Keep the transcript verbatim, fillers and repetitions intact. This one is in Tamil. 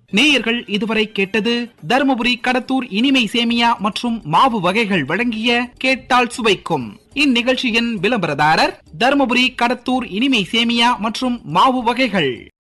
நேயர்கள் இதுவரை கேட்டது தருமபுரி கடத்தூர் இனிமை சேமியா மற்றும் மாவு வகைகள் வழங்கிய கேட்டால் சுவைக்கும். இந்நிகழ்ச்சியின் விளம்பரதாரர் தருமபுரி கடத்தூர் இனிமை சேமியா மற்றும் மாவு வகைகள்.